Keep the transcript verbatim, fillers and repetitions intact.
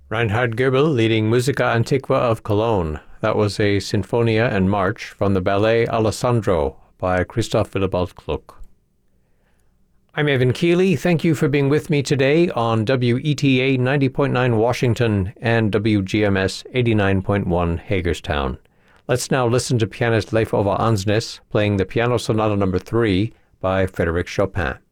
Reinhard Goebel leading Musica Antiqua of Cologne. That was a Sinfonia and March from the ballet Alessandro by Christoph Willibald Gluck. I'm Evan Keeley. Thank you for being with me today on W E T A ninety point nine Washington and W G M S eighty-nine point one Hagerstown. Let's now listen to pianist Leif Ove Andsnes playing the Piano Sonata number three by Frédéric Chopin.